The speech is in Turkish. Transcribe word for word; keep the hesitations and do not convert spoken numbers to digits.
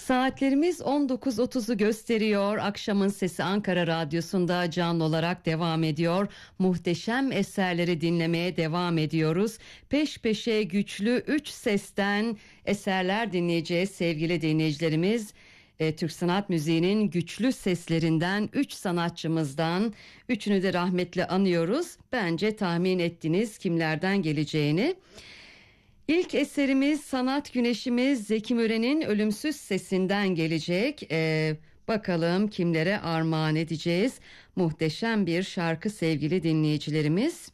Saatlerimiz on dokuz otuzu gösteriyor. Akşamın Sesi Ankara Radyosu'nda canlı olarak devam ediyor. Muhteşem eserleri dinlemeye devam ediyoruz. Peş peşe güçlü üç sesten eserler dinleyeceğiz sevgili dinleyicilerimiz. E, Türk sanat müziğinin güçlü seslerinden üç sanatçımızdan üçünü de rahmetle anıyoruz. Bence tahmin ettiniz kimlerden geleceğini. İlk eserimiz Sanat Güneşimiz Zeki Müren'in ölümsüz sesinden gelecek. Ee, bakalım kimlere armağan edeceğiz. Muhteşem bir şarkı sevgili dinleyicilerimiz.